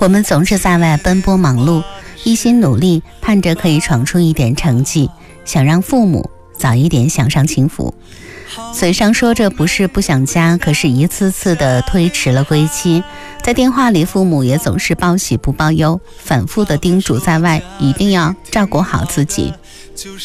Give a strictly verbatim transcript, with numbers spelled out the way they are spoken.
我们总是在外奔波忙碌，一心努力，盼着可以闯出一点成绩，想让父母早一点享上清福。嘴上说着不是不想家，可是一次次的推迟了归期。在电话里，父母也总是报喜不报忧，反复的叮嘱在外一定要照顾好自己。